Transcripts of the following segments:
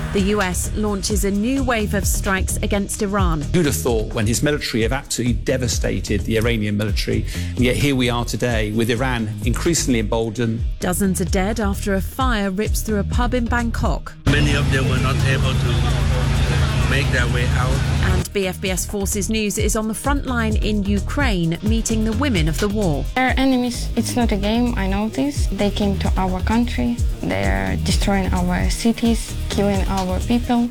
The US launches a new wave of strikes against Iran. Who'd have thought when his military have absolutely devastated the Iranian military, and yet here we are today with Iran increasingly emboldened. Dozens are dead after a fire rips through a pub in Bangkok. Many of them were not able to make their way out. And BFBS Forces News is on the front line in Ukraine, meeting the women of the war. They're enemies. It's not a game, I know this. They came to our country. They're destroying our cities, killing our people.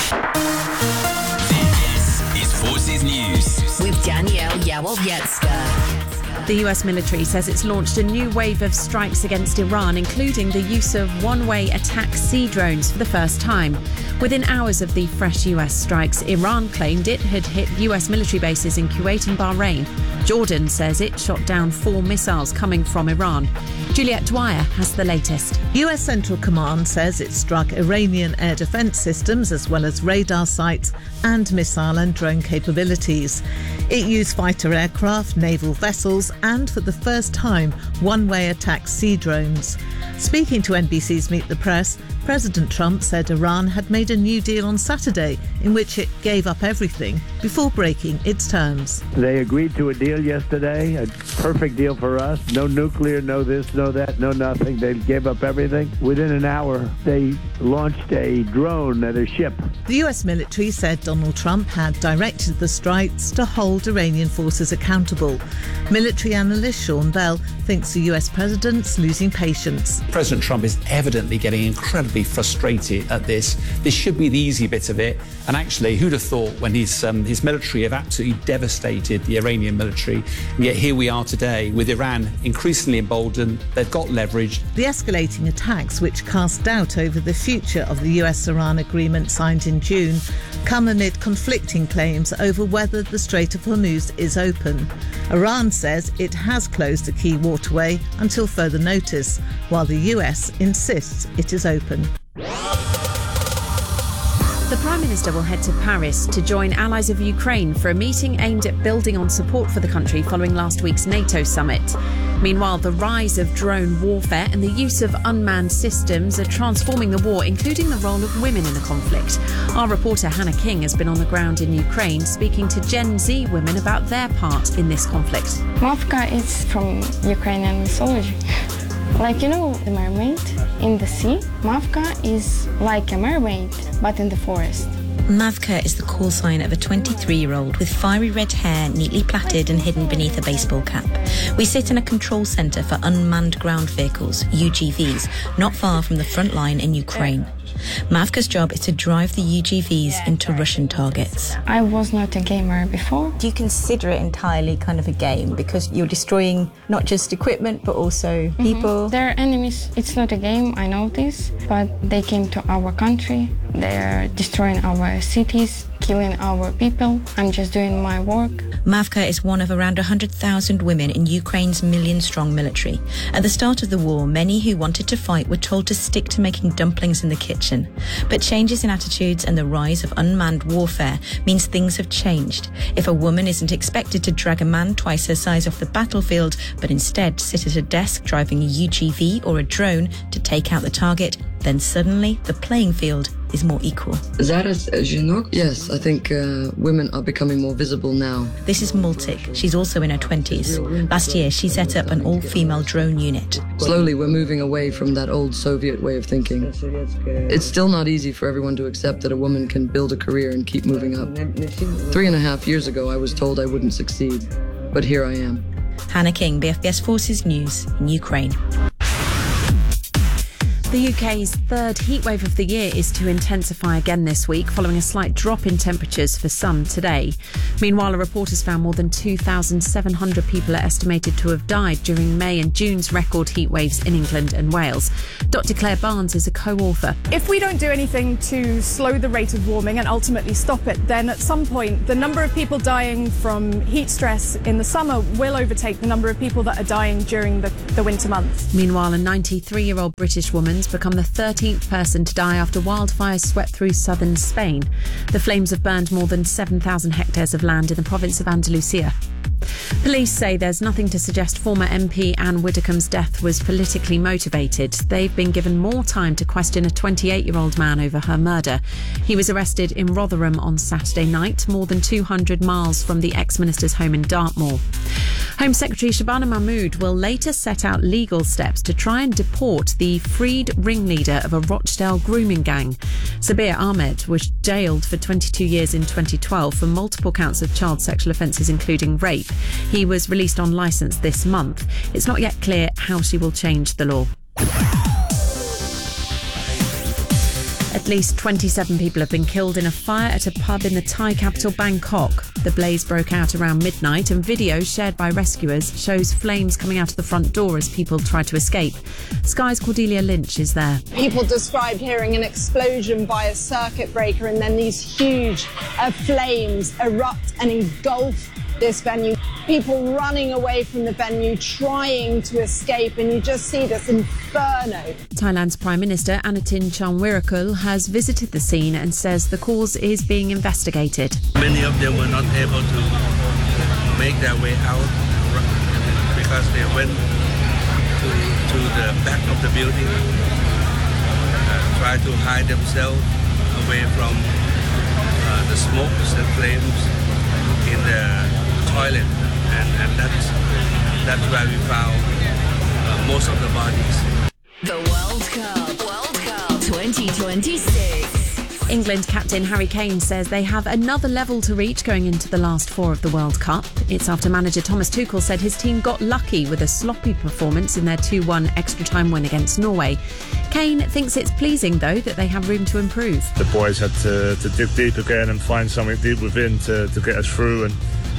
This is Forces News with Danielle Yawowiecka. The US military says it's launched a new wave of strikes against Iran, including the use of one-way attack sea drones for the first time. Within hours of the fresh US strikes, Iran claimed it had hit US military bases in Kuwait and Bahrain. Jordan says it shot down 4 missiles coming from Iran. Juliette Dwyer has the latest. US Central Command says it struck Iranian air defence systems as well as radar sites and missile and drone capabilities. It used fighter aircraft, naval vessels and, for the first time, one-way attack sea drones. Speaking to NBC's Meet the Press, President Trump said Iran had made a new deal on Saturday in which it gave up everything before breaking its terms. They agreed to a deal yesterday, a perfect deal for us. No nuclear, no this, no that, no nothing. They gave up everything. Within an hour, they launched a drone at a ship. The US military said Donald Trump had directed the strikes to hold Iranian forces accountable. Military analyst Sean Bell thinks the US president's losing patience. President Trump is evidently getting incredibly frustrated at this. This should be the easy bit of it. And actually, who'd have thought when his military have absolutely devastated the Iranian military, and yet here we are today with Iran increasingly emboldened. They've got leverage. The escalating attacks, which cast doubt over the future of the US-Iran agreement signed in June, come amid conflicting claims over whether the Strait of Hormuz is open. Iran says it has closed a key waterway until further notice, while the US insists it is open. The Prime Minister will head to Paris to join allies of Ukraine for a meeting aimed at building on support for the country following last week's NATO summit. Meanwhile, the rise of drone warfare and the use of unmanned systems are transforming the war, including the role of women in the conflict. Our reporter Hannah King has been on the ground in Ukraine speaking to Gen Z women about their part in this conflict. Mavka is from Ukrainian mythology. Like, you know, the mermaid in the sea. Mavka is like a mermaid, but in the forest. Mavka is the call sign of a 23-year-old with fiery red hair neatly plaited and hidden beneath a baseball cap. We sit in a control centre for unmanned ground vehicles, UGVs, not far from the front line in Ukraine. Mavka's job is to drive the UGVs into Russian targets. I was not a gamer before. Do you consider it entirely kind of a game because you're destroying not just equipment but also people? They're enemies. It's not a game, I know this, but they came to our country. They're destroying our cities, killing our people. I'm just doing my work. Mavka is one of around 100,000 women in Ukraine's million-strong military. At the start of the war, many who wanted to fight were told to stick to making dumplings in the kitchen. But changes in attitudes and the rise of unmanned warfare means things have changed. If a woman isn't expected to drag a man twice her size off the battlefield, but instead sit at a desk driving a UGV or a drone to take out the target, then suddenly the playing field is more equal. Yes, I think women are becoming more visible now. This is Multik. She's also in her 20s. Last year, she set up an all-female drone unit. Slowly, we're moving away from that old Soviet way of thinking. It's still not easy for everyone to accept that a woman can build a career and keep moving up. 3.5 years ago, I was told I wouldn't succeed, but here I am. Hannah King, BFBS Forces News in Ukraine. The UK's third heatwave of the year is to intensify again this week, following a slight drop in temperatures for some today. Meanwhile, a report has found more than 2,700 people are estimated to have died during May and June's record heatwaves in England and Wales. Dr. Claire Barnes is a co-author. If we don't do anything to slow the rate of warming and ultimately stop it, then at some point the number of people dying from heat stress in the summer will overtake the number of people that are dying during the winter months. Meanwhile, a 93-year-old British woman's become the 13th person to die after wildfires swept through southern Spain. The flames have burned more than 7,000 hectares of land in the province of Andalusia. Police say there's nothing to suggest former MP Anne Widdecombe's death was politically motivated. They've been given more time to question a 28-year-old man over her murder. He was arrested in Rotherham on Saturday night, more than 200 miles from the ex-minister's home in Dartmoor. Home Secretary Shabana Mahmood will later set out legal steps to try and deport the freed ringleader of a Rochdale grooming gang. Sabir Ahmed was jailed for 22 years in 2012 for multiple counts of child sexual offences, including rape. He was released on licence this month. It's not yet clear how she will change the law. At least 27 people have been killed in a fire at a pub in the Thai capital Bangkok. The blaze broke out around midnight, and video shared by rescuers shows flames coming out of the front door as people try to escape. Sky's Cordelia Lynch is there. People described hearing an explosion by a circuit breaker and then these huge flames erupt and engulf this venue. People running away from the venue, trying to escape, and you just see this inferno. Thailand's Prime Minister Anutin Charnvirakul has visited the scene and says the cause is being investigated. Many of them were not able to make their way out because they went to the back of the building, tried to hide themselves away from the smokes and flames in the toilet, and that's where we found most of the bodies. The World Cup 2026. England captain Harry Kane says they have another level to reach going into the last four of the World Cup. It's after manager Thomas Tuchel said his team got lucky with a sloppy performance in their 2-1 extra-time win against Norway. Kane thinks it's pleasing, though, that they have room to improve. The boys had to dig deep again and find something deep within to get us through, and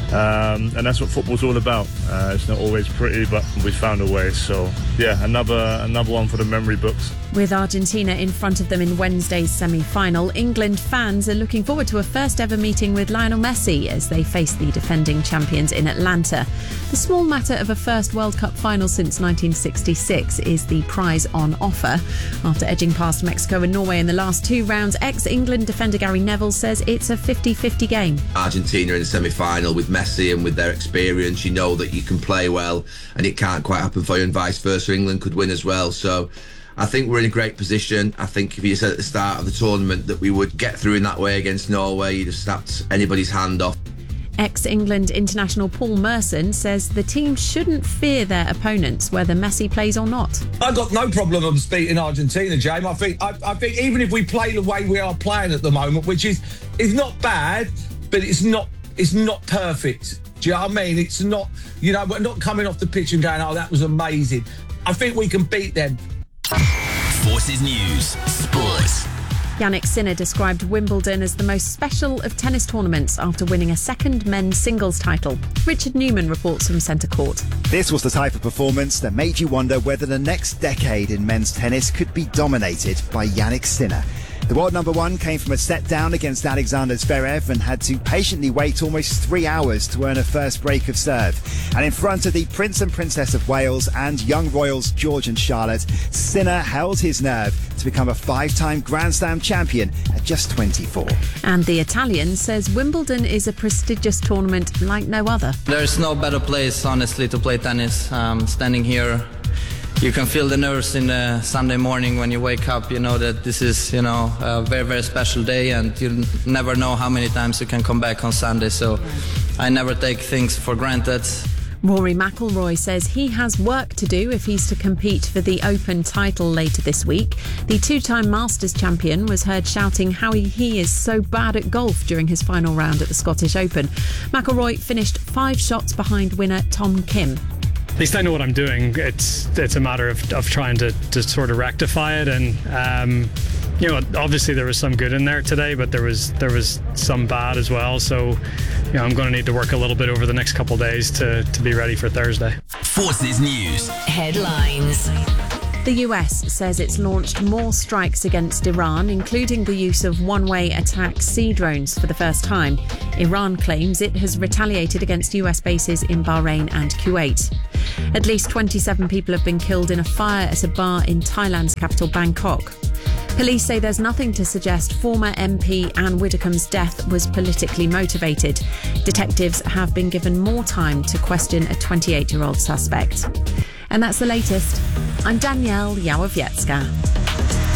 that's what football's all about. It's not always pretty, but we found a way. So, yeah, another one for the memory books. With Argentina in front of them in Wednesday's semi-final, England fans are looking forward to a first-ever meeting with Lionel Messi as they face the defending champions in Atlanta. The small matter of a first World Cup final since 1966 is the prize on offer. After edging past Mexico and Norway in the last two rounds, ex-England defender Gary Neville says it's a 50-50 game. Argentina in the semi-final with Messi and with their experience, you know that you can play well and it can't quite happen for you, and vice versa. England could win as well. So I think we're in a great position. I think if you said at the start of the tournament that we would get through in that way against Norway, you'd have snapped anybody's hand off. Ex-England international Paul Merson says the team shouldn't fear their opponents, whether Messi plays or not. I've got no problem of beating Argentina, James. I think even if we play the way we are playing at the moment, which is not bad, but it's not perfect. Do you know what I mean? It's not, we're not coming off the pitch and going, oh, that was amazing. I think we can beat them. Forces News Sports. Yannick Sinner described Wimbledon as the most special of tennis tournaments after winning a second men's singles title. Richard Newman reports from Centre Court. This was the type of performance that made you wonder whether the next decade in men's tennis could be dominated by Yannick Sinner. The world number one came from a set down against Alexander Zverev and had to patiently wait almost 3 hours to earn a first break of serve. And in front of the Prince and Princess of Wales and young royals George and Charlotte, Sinner held his nerve to become a 5-time Grand Slam champion at just 24. And the Italian says Wimbledon is a prestigious tournament like no other. There's no better place, honestly, to play tennis. Standing here, you can feel the nerves in the Sunday morning when you wake up. You know that this is, a very, very special day, and you never know how many times you can come back on Sunday. So I never take things for granted. Rory McIlroy says he has work to do if he's to compete for the Open title later this week. The two-time Masters champion was heard shouting how he is so bad at golf during his final round at the Scottish Open. McIlroy finished 5 shots behind winner Tom Kim. At least I know what I'm doing. It's a matter of trying to sort of rectify it, and obviously there was some good in there today, but there was some bad as well. So I'm going to need to work a little bit over the next couple of days to be ready for Thursday. Forces News Headlines. The US says it's launched more strikes against Iran, including the use of one-way attack sea drones for the first time. Iran claims it has retaliated against US bases in Bahrain and Kuwait. At least 27 people have been killed in a fire at a bar in Thailand's capital, Bangkok. Police say there's nothing to suggest former MP Anne Widdecombe's death was politically motivated. Detectives have been given more time to question a 28-year-old suspect. And that's the latest. I'm Danielle Yawowiecka.